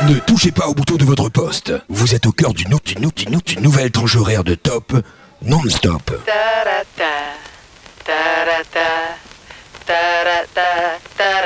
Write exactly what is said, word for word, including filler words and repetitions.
Ne touchez pas au bouton de votre poste. Vous êtes au cœur d'une nou- d'une nou- d'une nou- d'une nouvelle tranche horaire de top non-stop. Ta-ra-ta, ta-ra-ta, ta-ra-ta, ta-ra-ta.